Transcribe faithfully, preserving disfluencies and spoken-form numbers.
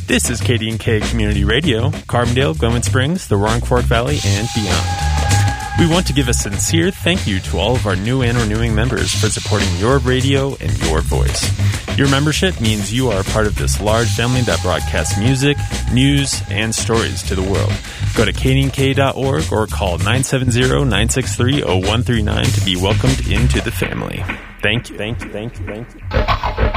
This is K D and K Community Radio, Carbondale, Glenwood Springs, the Roaring Fork Valley, and beyond. We want to give a sincere thank you to all of our new and renewing members for supporting your radio and your voice. Your membership means you are part of this large family that broadcasts music, news, and stories to the world. Go to K D N K dot org or call nine seven zero, nine six three, zero one three nine to be welcomed into the family. Thank you, thank you, thank you, thank you.